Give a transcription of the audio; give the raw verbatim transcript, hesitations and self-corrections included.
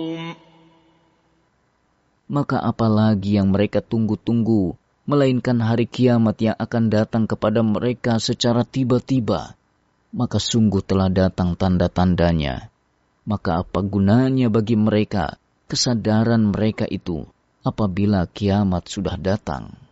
Maka apalagi yang mereka tunggu-tunggu, melainkan hari kiamat yang akan datang kepada mereka secara tiba-tiba. Maka sungguh telah datang tanda-tandanya. Maka apa gunanya bagi mereka kesadaran mereka itu apabila kiamat sudah datang?